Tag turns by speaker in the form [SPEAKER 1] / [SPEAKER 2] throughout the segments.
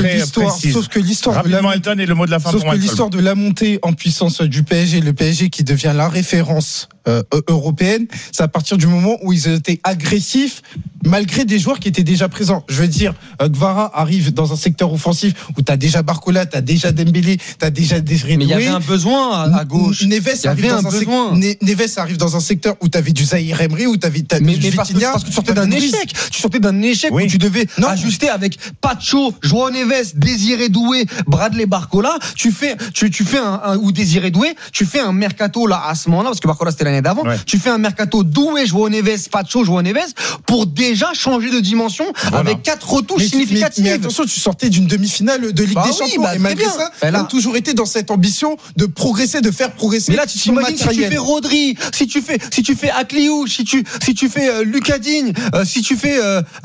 [SPEAKER 1] Sauf que l'histoire
[SPEAKER 2] Elton et le mot de la fin.
[SPEAKER 1] Sauf que l'histoire de la montée en puissance du PSG, le PSG qui devient la référence européenne, c'est à partir du moment où ils étaient agressifs malgré des joueurs qui étaient déjà présents. Je veux dire, Kvara arrive dans un secteur offensif où t'as déjà Barcola, t'as déjà Dembélé, t'as déjà Désiré Doué.
[SPEAKER 3] Mais il y avait un besoin à gauche.
[SPEAKER 1] Neves arrive dans un secteur où t'avais du Zahir Emery, où t'avais
[SPEAKER 3] du Vitinha. Parce que tu sortais d'un échec. Tu sortais d'un échec où tu devais ajuster avec Pacho, João Neves, Désiré Doué, Bradley Barcola. Tu fais ou Désiré Doué, tu fais un mercato là à ce moment-là, parce que Barcola c'était l'année d'avant. Ouais. Tu fais un mercato Doué, João Neves, Pacho, João Neves pour déjà changer de dimension avec 4 retouches significatives.
[SPEAKER 1] Mais attention, tu sortais d'une demi-finale de Ligue des Champions et malgré ça, elle a toujours été dans cette ambition de progresser, de faire progresser.
[SPEAKER 3] Mais là, tu t'imagines si tu fais Rodri, si tu fais Akliou, si tu fais Lucas Digne, si tu fais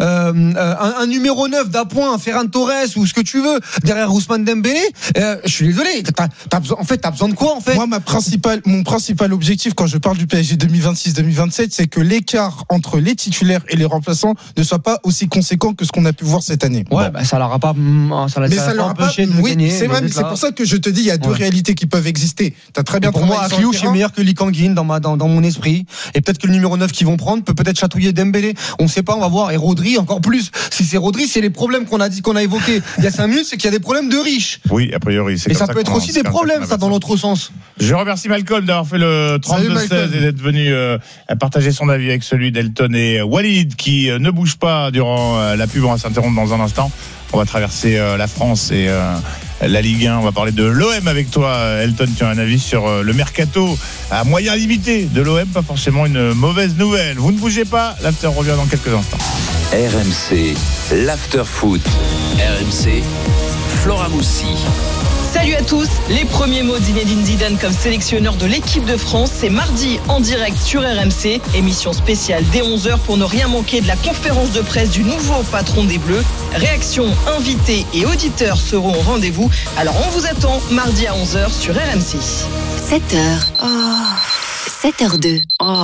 [SPEAKER 3] un numéro 9 d'appoint, Ferran Torres ou ce que tu veux derrière Ousmane Dembélé, je suis désolé, t'as besoin de quoi en fait?
[SPEAKER 1] Moi, mon principal objectif quand je parle du PSG 2026-2027, c'est que l'écart entre les titulaires et les remplaçants ne soit pas aussi conséquent que ce qu'on a pu voir cette année.
[SPEAKER 3] Ouais, ça leur a pas empêché de gagner.
[SPEAKER 1] C'est vrai, mais c'est pour ça que je te dis, il y a deux réalités qui peuvent exister. T'as très bien
[SPEAKER 3] pour moi, Akliou, c'est meilleur que Lee Kang-in dans mon esprit. Et peut-être que le numéro 9 qu'ils vont prendre peut peut-être chatouiller Dembélé. On sait pas, on va voir. Et Rodri, encore plus. Si c'est Rodri, c'est les problèmes qu'on a évoqués il y a 5 minutes, c'est qu'il y a des problèmes de riches.
[SPEAKER 2] Oui, a priori, c'est
[SPEAKER 3] et
[SPEAKER 2] comme
[SPEAKER 3] ça peut être aussi des problèmes, ça, dans l'autre sens.
[SPEAKER 2] Je remercie Malcolm d'avoir fait le 32-16 et d'être venu partager son avis avec celui d'Elton et Walid qui ne bouge pas durant la pub. On va s'interrompre dans un instant. On va traverser la France et la Ligue 1. On va parler de l'OM avec toi, Elton. Tu as un avis sur le mercato à moyen limité de l'OM? Pas forcément une mauvaise nouvelle. Vous ne bougez pas. L'after revient dans quelques instants.
[SPEAKER 4] RMC, l'after foot. RMC, Flora Moussi.
[SPEAKER 5] Salut à tous, les premiers mots d'Zinedine Zidane comme sélectionneur de l'équipe de France, c'est mardi en direct sur RMC, émission spéciale dès 11h pour ne rien manquer de la conférence de presse du nouveau patron des Bleus. Réactions, invités et auditeurs seront au rendez-vous, alors on vous attend mardi à 11h sur RMC.
[SPEAKER 6] 7h, 7h02,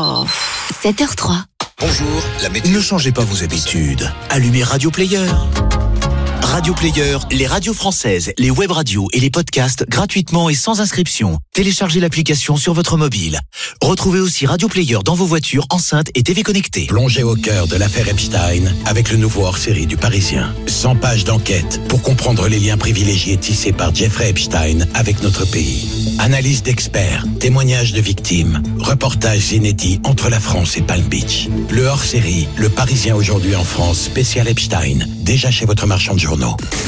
[SPEAKER 6] 7h03.
[SPEAKER 7] Bonjour, la météo. Ne changez pas vos habitudes, allumez Radio Player. Radio Player, les radios françaises, les web radios et les podcasts gratuitement et sans inscription. Téléchargez l'application sur votre mobile. Retrouvez aussi Radio Player dans vos voitures, enceintes et TV connectées.
[SPEAKER 8] Plongez au cœur de l'affaire Epstein avec le nouveau hors-série du Parisien. 100 pages d'enquête pour comprendre les liens privilégiés tissés par Jeffrey Epstein avec notre pays. Analyse d'experts, témoignages de victimes, reportages inédits entre la France et Palm Beach. Le hors-série, le Parisien aujourd'hui en France, spécial Epstein, déjà chez votre marchand de journaux.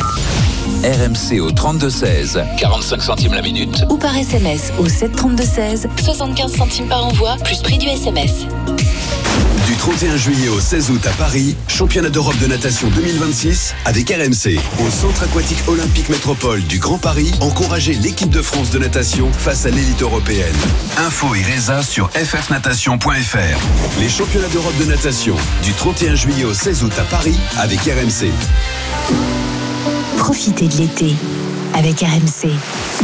[SPEAKER 4] RMC au 32-16, 45 centimes la minute.
[SPEAKER 6] Ou par SMS au 732-16, 75 centimes par envoi, plus prix du SMS.
[SPEAKER 9] Du 31 juillet au 16 août à Paris, championnat d'Europe de natation 2026 avec RMC. Au Centre aquatique olympique métropole du Grand Paris, encouragez l'équipe de France de natation face à l'élite européenne. Info et résa sur ffnatation.fr. Les championnats d'Europe de natation du 31 juillet au 16 août à Paris avec RMC.
[SPEAKER 6] Profitez de l'été avec RMC.